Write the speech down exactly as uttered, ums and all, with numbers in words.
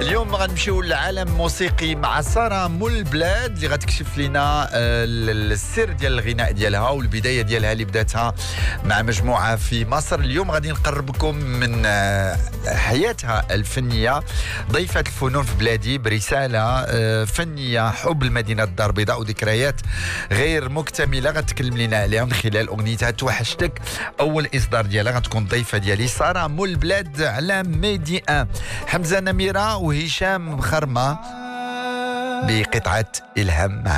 اليوم غنمشيو لعالم موسيقي مع سارة مول البلاد اللي غتكشف لنا السر ديال الغناء ديالها والبدايه ديالها اللي بداتها مع مجموعه في مصر. اليوم غادي نقربكم من حياتها الفنيه، ضيفه الفنون في بلادي برساله فنيه، حب المدينه الدار البيضاء وذكريات غير مكتمله غتكلم لنا عليها من خلال اغنيتها توحشتك. اول اصدار ديالها غتكون ضيفه ديالي سارة مول البلاد على ميدي ان. حمزه نميره وهشام خرمه بقطعه الهام معنا.